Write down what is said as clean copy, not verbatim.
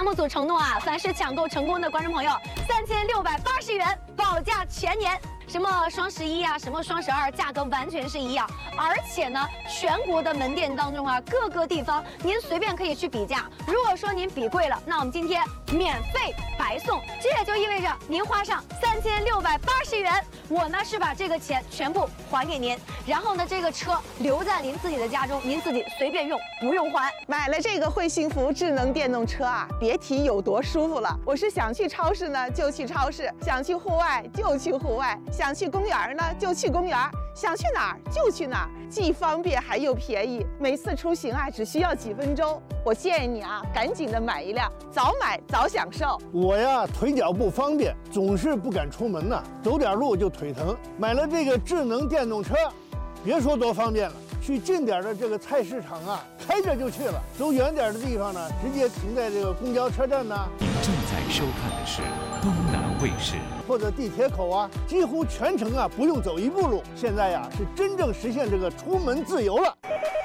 目组承诺啊，凡是抢购成功的观众朋友，3680元保价全年。什么双11啊，什么双12，价格完全是一样。而且呢，全国的门店当中啊，各个地方您随便可以去比价。如果说您比贵了，那我们今天免费白送。这也就意味着您花上3680元，我呢是把这个钱全部还给您，然后呢这个车留在您自己的家中，您自己随便用，不用还。 买了这个会幸福智能电动车啊，别提有多舒服了。我是想去超市呢就去超市，想去户外就去户外，想去公园呢就去公园，想去哪儿就去哪儿，既方便还又便宜。每次出行啊只需要几分钟。我建议你啊，赶紧的买一辆，早买早享受。 我呀腿脚不方便，总是不敢出门呐，走点路就腿疼。买了这个智能电动车，别说多方便了，去近点的这个菜市场啊，开着就去了；走远点的地方呢，直接停在这个公交车站呢。 您正在收看的是东南卫视， 或者地铁口啊，几乎全程啊不用走一步路。现在呀是真正实现这个出门自由了。